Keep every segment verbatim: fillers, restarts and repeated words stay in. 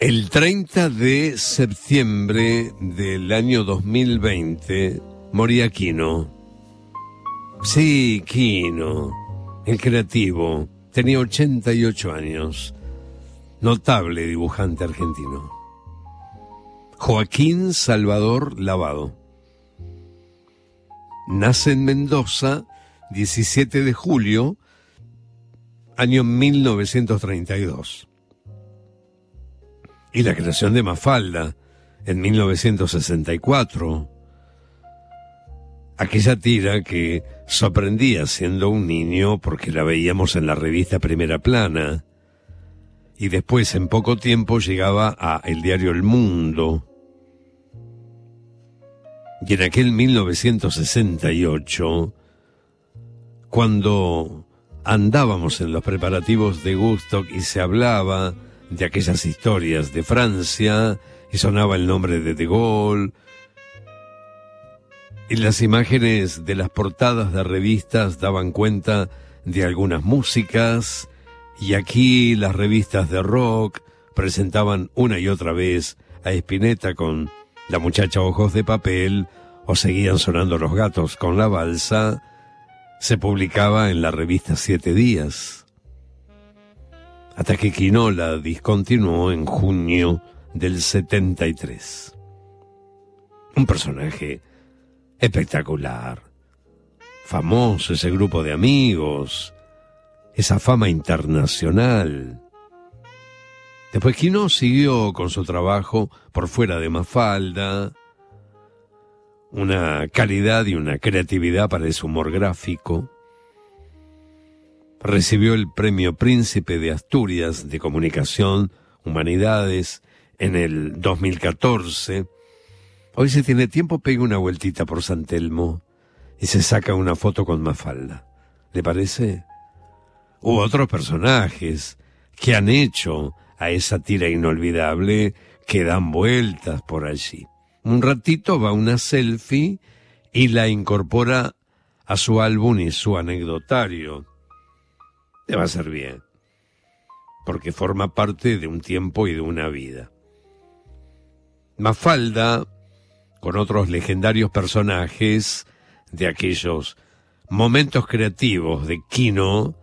El treinta de septiembre del año dos mil veinte moría Quino. Sí, Quino, el creativo, tenía ochenta y ocho años, notable dibujante argentino. Joaquín Salvador Lavado. Nace en Mendoza, diecisiete de julio, año mil novecientos treinta y dos. Y la creación de Mafalda, en mil novecientos sesenta y cuatro. Aquella tira que sorprendía siendo un niño porque la veíamos en la revista Primera Plana. Y después, en poco tiempo, llegaba a el diario El Mundo. Y en aquel mil novecientos sesenta y ocho, cuando andábamos en los preparativos de Woodstock y se hablaba de aquellas historias de Francia, y sonaba el nombre de De Gaulle, y las imágenes de las portadas de revistas daban cuenta de algunas músicas, y aquí las revistas de rock presentaban una y otra vez a Spinetta con La muchacha ojos de papel, o seguían sonando Los gatos con la balsa. Se publicaba en la revista Siete Días, hasta que Quino la discontinuó en junio del setenta y tres. Un personaje espectacular, famoso, ese grupo de amigos, esa fama internacional. Después Quino siguió con su trabajo por fuera de Mafalda, una calidad y una creatividad para ese humor gráfico. Recibió el Premio Príncipe de Asturias de Comunicación, Humanidades, en el dos mil catorce. Hoy, si tiene tiempo, pegue una vueltita por San Telmo y se saca una foto con Mafalda. ¿Le parece? Hubo otros personajes que han hecho a esa tira inolvidable que dan vueltas por allí. Un ratito va una selfie y la incorpora a su álbum y su anecdotario. Le va a ser bien, porque forma parte de un tiempo y de una vida. Mafalda, con otros legendarios personajes de aquellos momentos creativos de Quino,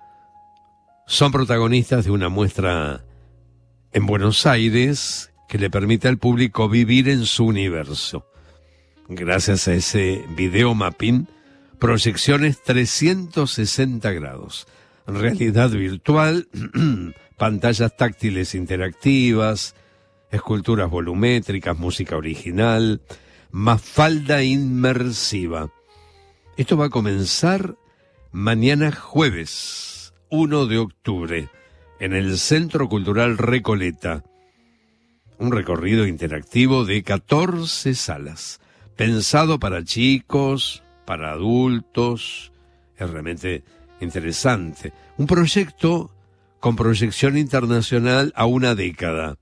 son protagonistas de una muestra en Buenos Aires que le permite al público vivir en su universo. Gracias a ese video mapping, proyecciones trescientos sesenta grados, realidad virtual, pantallas táctiles interactivas, esculturas volumétricas, música original, Mafalda inmersiva. Esto va a comenzar mañana jueves, uno de octubre, en el Centro Cultural Recoleta. Un recorrido interactivo de catorce salas, pensado para chicos, para adultos. Es realmente interesante. Un proyecto con proyección internacional a una década.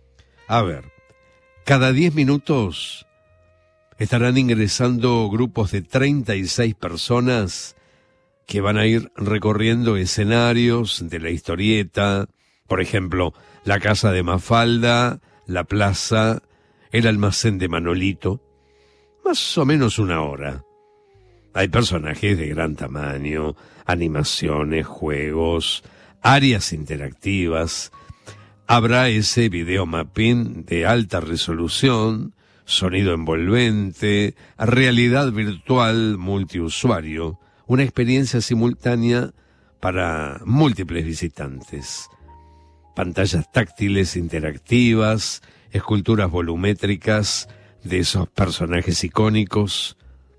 A ver, cada diez minutos estarán ingresando grupos de treinta y seis personas que van a ir recorriendo escenarios de la historieta, por ejemplo, la casa de Mafalda, la plaza, el almacén de Manolito, más o menos una hora. Hay personajes de gran tamaño, animaciones, juegos, áreas interactivas. Habrá ese video mapping de alta resolución, sonido envolvente, realidad virtual multiusuario, una experiencia simultánea para múltiples visitantes. Pantallas táctiles interactivas, esculturas volumétricas de esos personajes icónicos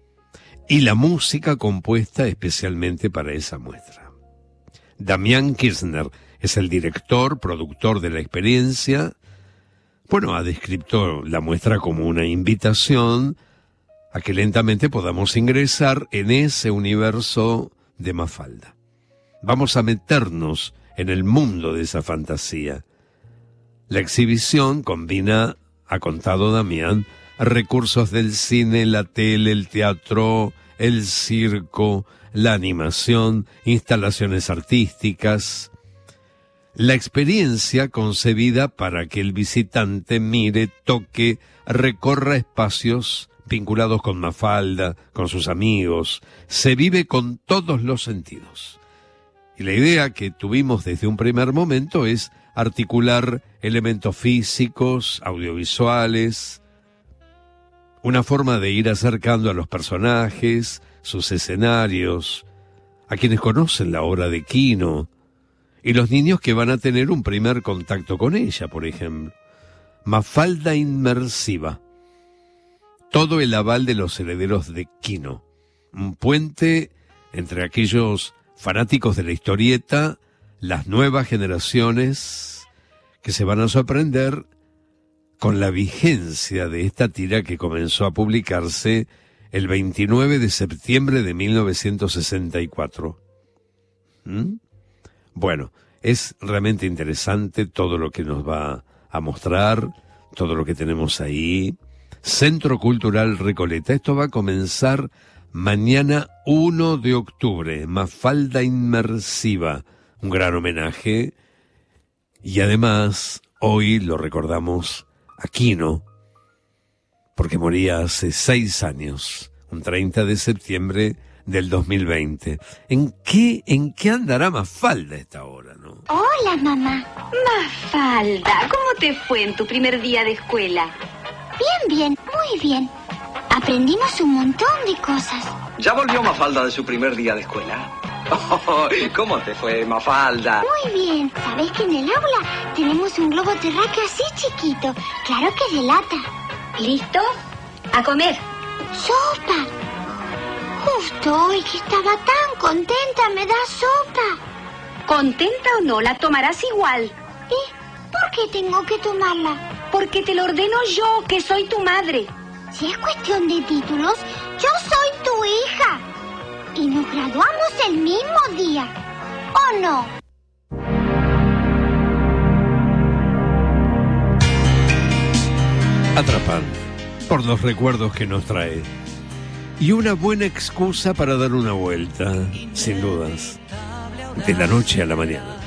y la música compuesta especialmente para esa muestra. Damián Kirchner es el director, productor de la experiencia. Bueno, ha descrito la muestra como una invitación a que lentamente podamos ingresar en ese universo de Mafalda. Vamos a meternos en el mundo de esa fantasía. La exhibición combina, ha contado Damián, recursos del cine, la tele, el teatro, el circo, la animación, instalaciones artísticas. La experiencia concebida para que el visitante mire, toque, recorra espacios vinculados con Mafalda, con sus amigos, se vive con todos los sentidos. Y la idea que tuvimos desde un primer momento es articular elementos físicos, audiovisuales, una forma de ir acercando a los personajes, sus escenarios, a quienes conocen la obra de Quino, y los niños que van a tener un primer contacto con ella, por ejemplo. Mafalda inmersiva. Todo el aval de los herederos de Quino. Un puente entre aquellos fanáticos de la historieta, las nuevas generaciones que se van a sorprender con la vigencia de esta tira que comenzó a publicarse el veintinueve de septiembre de mil novecientos sesenta y cuatro. ¿Mm? Bueno, es realmente interesante todo lo que nos va a mostrar, todo lo que tenemos ahí. Centro Cultural Recoleta. Esto va a comenzar mañana uno de octubre. Mafalda inmersiva. Un gran homenaje. Y además, hoy lo recordamos a Quino, porque moría hace seis años, un treinta de septiembre del dos mil veinte. ¿En qué, en qué andará Mafalda a esta hora, no? Hola, mamá. Mafalda, ¿cómo te fue en tu primer día de escuela? Bien, bien, muy bien. Aprendimos un montón de cosas. ¿Ya volvió Mafalda de su primer día de escuela? Oh, ¿cómo te fue, Mafalda? Muy bien. ¿Sabés que en el aula tenemos un globo terráqueo así chiquito? Claro que es de lata. ¿Listo? A comer. ¡Sopa! Justo hoy que estaba tan contenta me da sopa. Contenta o no, la tomarás igual. ¿Y por qué tengo que tomarla? Porque te lo ordeno yo, que soy tu madre. Si es cuestión de títulos, yo soy tu hija. Y nos graduamos el mismo día, ¿o no? Atrapante por los recuerdos que nos trae. Y una buena excusa para dar una vuelta, sin dudas, de la noche a la mañana.